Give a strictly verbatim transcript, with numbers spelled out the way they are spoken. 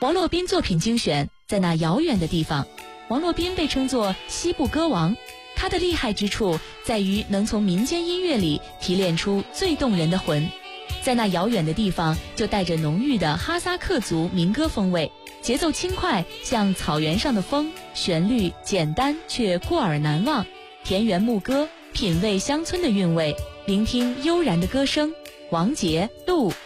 王洛宾作品精选，在那遥远的地方。王洛宾被称作西部歌王，他的厉害之处在于能从民间音乐里提炼出最动人的魂。在那遥远的地方，就带着浓郁的哈萨克族民歌风味，节奏轻快，像草原上的风，旋律简单却过耳难忘。田园牧歌，品味乡村的韵味，聆听悠然的歌声。王杰、陆